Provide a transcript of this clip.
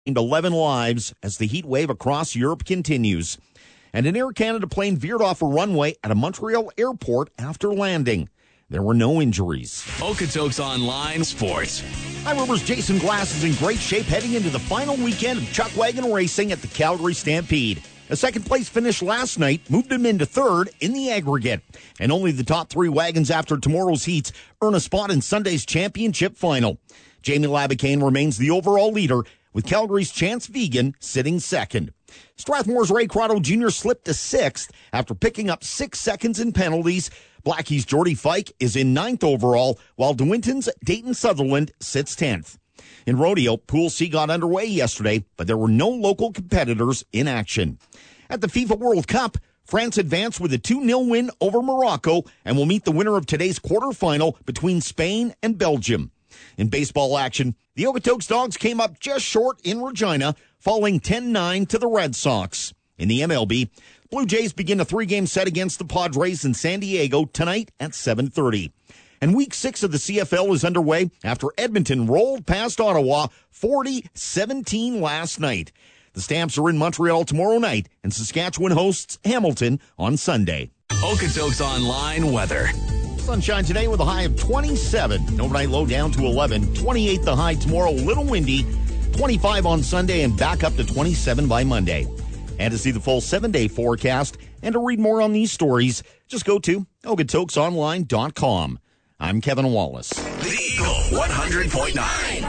11 lives as the heat wave across Europe continues. And an Air Canada plane veered off a runway at a Montreal airport after landing. There were no injuries. Okotoks Online Sports. High River's Jason Glass is in great shape heading into the final weekend of Chuck Wagon racing at the Calgary Stampede. A second-place finish last night moved him into third in the aggregate. And only the top three wagons after tomorrow's heats earn a spot in Sunday's championship final. Jamie Labicane remains the overall leader, with Calgary's Chance Vegan sitting second. Strathmore's Ray Crotto Jr. slipped to sixth after picking up 6 seconds in penalties. Blackie's Jordy Fike is in ninth overall, while DeWinton's Dayton Sutherland sits 10th. In rodeo, Pool C got underway yesterday, but there were no local competitors in action. At the FIFA World Cup, France advanced with a 2-0 win over Morocco and will meet the winner of today's quarterfinal between Spain and Belgium. In baseball action, the Okotoks Dogs came up just short in Regina, falling 10-9 to the Red Sox. In the MLB, Blue Jays begin a 3-game set against the Padres in San Diego tonight at 7:30. And Week 6 of the CFL is underway after Edmonton rolled past Ottawa 40-17 last night. The Stamps are in Montreal tomorrow night, and Saskatchewan hosts Hamilton on Sunday. Okotoks Online weather. Sunshine today with a high of 27. Overnight low down to 11. 28 the high tomorrow, a little windy. 25 on Sunday and back up to 27 by Monday. And to see the full 7-day forecast and to read more on these stories, just go to okotokesonline.com. I'm Kevin Wallace. The Eagle 100.9.